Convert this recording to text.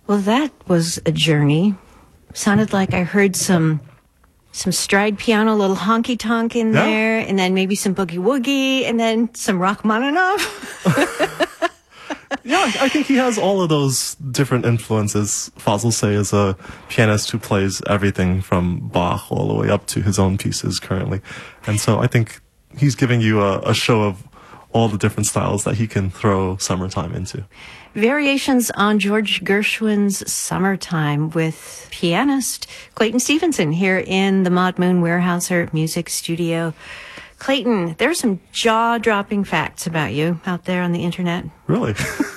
Well, that was a journey. Sounded like I heard some stride piano, a little honky tonk in there, and then maybe some boogie woogie, and then some Rachmaninoff. Yeah, I think he has all of those different influences. Fazl Say is a pianist who plays everything from Bach all the way up to his own pieces currently. And so I think he's giving you a show of all the different styles that he can throw Summertime into. Variations on George Gershwin's Summertime with pianist Clayton Stevenson here in the Maud Moon Weyerhaeuser Music Studio. Clayton, there's some jaw-dropping facts about you out there on the internet. Really?